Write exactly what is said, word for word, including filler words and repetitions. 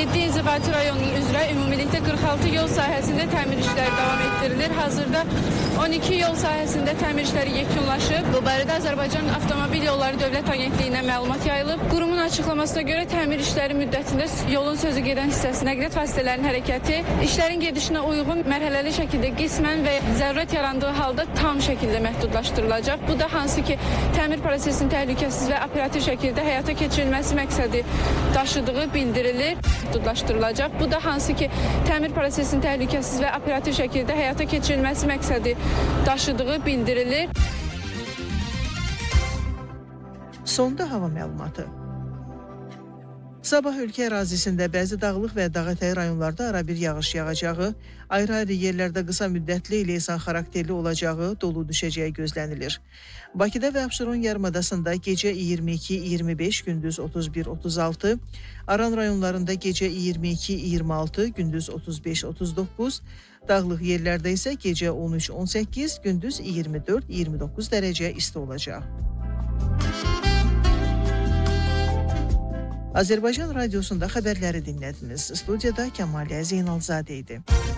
yeddi İnzibati rayonunun üzrə ümumilikdə qırx altı yol sahəsində təmir işləri davam etdirilir. Hazırda on iki yol sahəsində təmir işləri yekunlaşıb. Bu barədə Azərbaycan Avtomobil Yolları Dövlət Agentliyinə məlumat yayılıb. Qurumun açıqlamasına görə təmir işləri müddətində yolun sözü gedən hissəsi nəqliyyat vasitələrinin hərəkəti işlərin gedişinə uyğun mərhələli şəkildə qismən və zərurət yarandığı halda tam şəkildə məhdudlaşdırılacaq. Bu da hansı ki, təmir prosesinin təhlükəsiz və operativ şəkildə həyata keçirilməsi məqsədi daşıdığı bildirilir, məhdudlaşdırılacaq. Bu da hansı ki, təmir prosesinin təhlükəsiz və operativ şəkildə həyata keçirilməsi məqsədi daşıdığı bildirilir. Sonda hava məlumatı. Sabah ölkə ərazisində bəzi dağlıq və dağətəyi rayonlarda arabir yağış yağacağı, ayrı-ayrı yerlərdə qısa müddətli leysan xarakterli olacağı, dolu düşəcəyi gözlənilir. Bakıda və Abşeron yarımadasında gecə iyirmi iki iyirmi beş, gündüz otuz bir otuz altı, Aran rayonlarında gecə iyirmi iki iyirmi altı, gündüz otuz beş otuz doqquz, dağlıq yerlərdə isə gecə on üç on səkkiz, gündüz iyirmi dörd iyirmi doqquz dərəcə isti olacaq. Azərbaycan Radiosunda xəbərləri dinlədiniz. Studiyada Kəmalə Zeynalzadə idi.